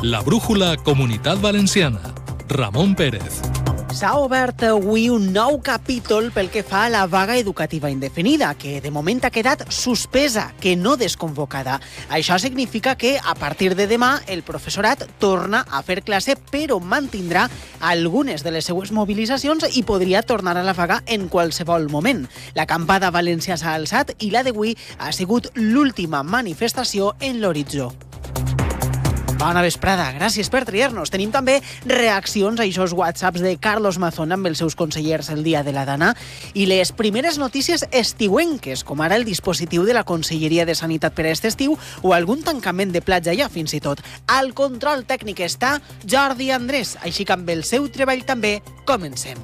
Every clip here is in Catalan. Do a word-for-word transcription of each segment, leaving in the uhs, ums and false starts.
La brújula Comunitat Valenciana. Ramon Pérez. S'ha obert avui un nou capítol pel que fa a la vaga educativa indefinida, que de moment ha quedat suspesa, que no desconvocada. Això significa que a partir de demà el professorat torna a fer classe, però mantindrà algunes de les seues mobilitzacions i podria tornar a la vaga en qualsevol moment. La campada València s'ha alçat i la d'avui ha sigut l'última manifestació en l'horitzó. Bona vesprada, gràcies per triar-nos. Tenim també reaccions a aquests whatsapps de Carlos Mazón amb els seus consellers el dia de la Dana i les primeres notícies estiuenques, com ara el dispositiu de la Conselleria de Sanitat per a aquest estiu o algun tancament de platja ja fins i tot. Al control tècnic està Jordi Andrés, així que amb el seu treball també comencem.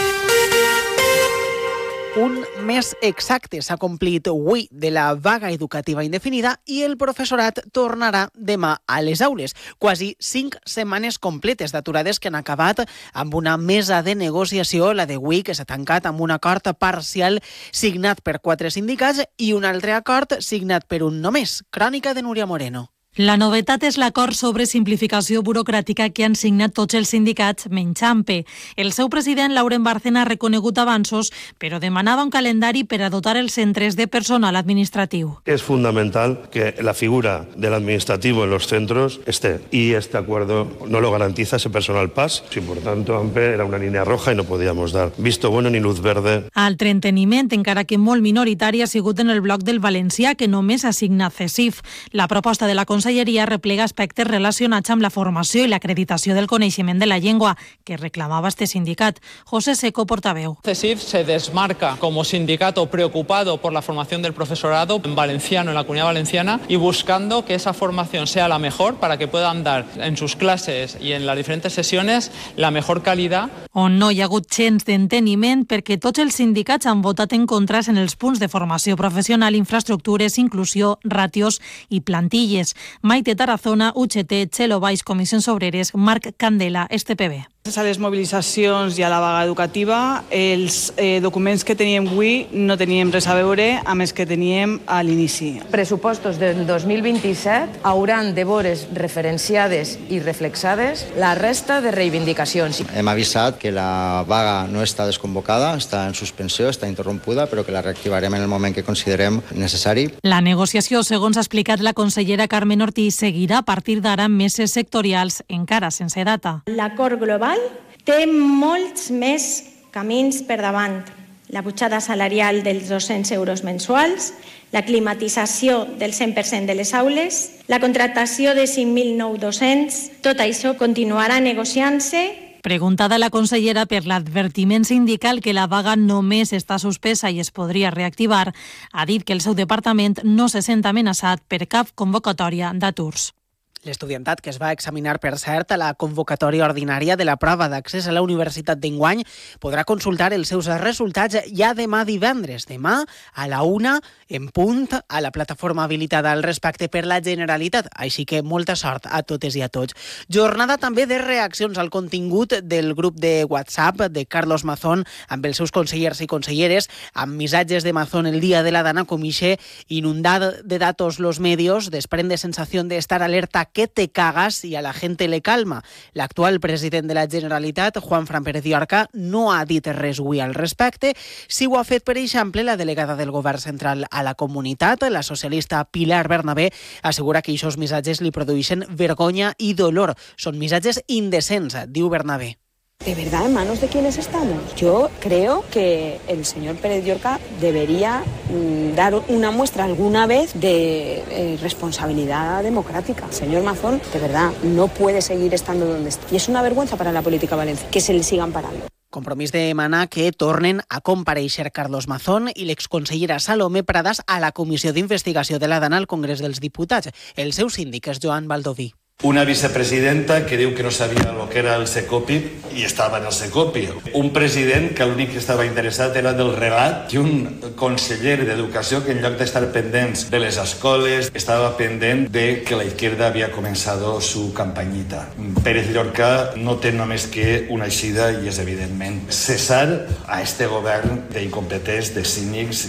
Un mes exacte s'ha complit avui de la vaga educativa indefinida i el professorat tornarà demà a les aules. Quasi cinc setmanes completes d'aturades que han acabat amb una mesa de negociació, la d'avui, que s'ha tancat amb un acord parcial signat per quatre sindicats i un altre acord signat per un només. Crònica de Núria Moreno. La novetat és l'acord sobre simplificació burocràtica que han signat tots els sindicats, menys AMPE. El seu president, Lauren Bárcena, ha reconegut avanços, però demanava un calendari per a dotar els centres de personal administratiu. Es fundamental que la figura del administrativo en los centros esté, y este acuerdo no lo garantiza ese personal P A S, y por tanto AMPE era una línea roja y no podíamos dar visto bueno ni luz verde. Altre enteniment, encara que molt minoritari, ha sigut en el bloc del valencià, que només ha signat CESIF. La proposta de la Conselleria replega aspectes relacionats amb la formació i l'acreditació del coneixement de la llengua, que reclamaba este sindicat. José Seco, portaveu. CESIF se desmarca como sindicato preocupado por la formación del profesorado en valenciano, en la Comunidad Valenciana, y buscando que esa formación sea la mejor para que puedan dar en sus clases y en las diferentes sesiones la mejor calidad. On no hi ha hagut gens d'enteniment perquè tots els sindicats han votat en contra en els punts de formació professional, infraestructures, inclusió, ràtios i plantilles. Maite Tarazona, U G T, Txelo Baix, Comissions Obreres, Marc Candela, S T P B. A les mobilitzacions i a la vaga educativa, els eh, documents que teníem avui no teníem res a veure amb els que teníem a l'inici. Pressupostos del dos mil vint-i-set hauran de veure's referenciades i reflexades la resta de reivindicacions. Hem avisat que la vaga no està desconvocada, està en suspensió, està interrompuda, però que la reactivarem en el moment que considerem necessari. La negociació, segons ha explicat la consellera Carmen Ortiz, seguirà a partir d'ara amb meses sectorials, encara sense data. L'acord global té molts més camins per davant. La pujada salarial dels dos-cents euros mensuals, la climatització del cent per cent de les aules, la contractació de cinc mil nous docents, tot això continuarà negociant-se. Preguntada la consellera per l'advertiment sindical que la vaga només està suspesa i es podria reactivar, ha dit que el seu departament no se sent amenaçat per cap convocatòria d'aturs. L'estudiantat, que es va examinar, per cert, a la convocatòria ordinària de la prova d'accés a la universitat d'enguany, podrà consultar els seus resultats ja demà divendres. Demà, a la una, en punt, a la plataforma habilitada al respecte per la Generalitat. Així que molta sort a totes i a tots. Jornada també de reaccions al contingut del grup de WhatsApp de Carlos Mazón amb els seus consellers i conselleres, amb missatges de Mazón el dia de la Dana, com ixe inundado de datos los medios, desprende sensación de estar alerta que te cagas y a la gente le calma. L'actual president de la Generalitat, Juanfran Pérez Llorca, no ha dit res avui al respecte. Sí ho ha fet, per exemple, la delegada del govern central a la comunitat, la socialista Pilar Bernabé, assegura que aquests missatges li produeixen vergonya i dolor. Són missatges indecents, diu Bernabé. ¿De verdad en manos de quiénes estamos? Yo creo que el señor Pérez Llorca debería mm, dar una muestra alguna vez de eh, responsabilidad democrática. El señor Mazón, de verdad, no puede seguir estando donde está. Y es una vergüenza para la política valenciana que se le sigan parando. Compromís de demanar que tornen a compareixer Carlos Mazón i l'exconsellera Salomé Pradas a la Comissió d'Investigació de la Dana al Congrés dels Diputats. El seu síndic és Joan Baldoví. Una vicepresidenta que diu que no sabia el que era el Secopi i estava en el Secopi. Un president que l'únic que estava interessat era del relat i un conseller d'Educació que en lloc d'estar pendents de les escoles estava pendent de que la izquierda havia començat su campañita. Pérez Llorca no té només que una eixida i és evidentment cessar a este govern d'incompetents, de cínics.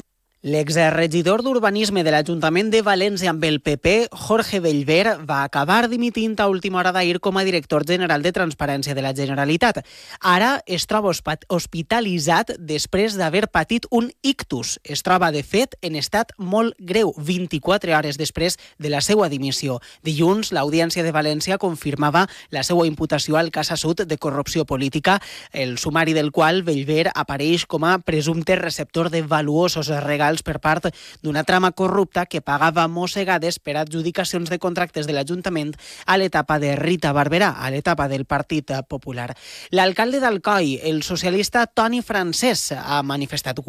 L'exregidor d'Urbanisme de l'Ajuntament de València amb el P P, Jorge Bellver, va acabar dimitint a última hora d'ahir com a director general de Transparència de la Generalitat. Ara es troba hospitalitzat després d'haver patit un ictus. Es troba, de fet, en estat molt greu, vint-i-quatre hores després de la seva dimissió. Dilluns, l'Audiència de València confirmava la seva imputació al cas Assut de corrupció política, el sumari del qual Bellver apareix com a presumpte receptor de valuosos regals per part d'una trama corrupta que pagava mossegades per adjudicacions de contractes de l'Ajuntament a l'etapa de Rita Barberà, a l'etapa del Partit Popular. L'alcalde d'Alcoi, el socialista Toni Francès, ha manifestat